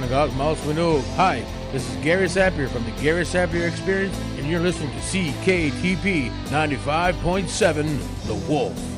Synagogue Mouse Minogue. Hi, this is Gary Sapir from the Gary Sapir Experience, and you're listening to CKTP 95.7 The Wolf.